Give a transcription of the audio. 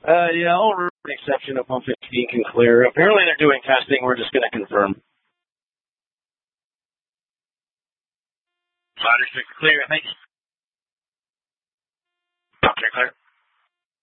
Yeah, all route exception of 115 can clear. Apparently they're doing testing. We're just going to confirm. Rider 6 clear. Thanks.